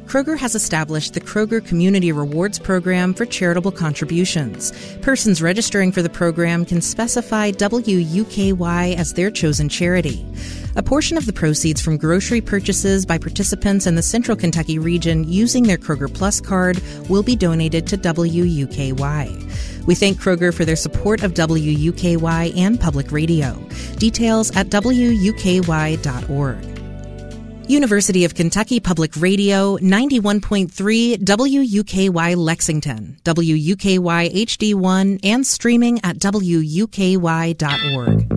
Kroger has established the Kroger Community Rewards Program for charitable contributions. Persons registering for the program can specify WUKY as their chosen charity. A portion of the proceeds from grocery purchases by participants in the Central Kentucky region using their Kroger Plus card will be donated to WUKY. We thank Kroger for their support of WUKY and public radio. Details at WUKY.org. University of Kentucky Public Radio, 91.3 WUKY Lexington, WUKY HD1, and streaming at WUKY.org.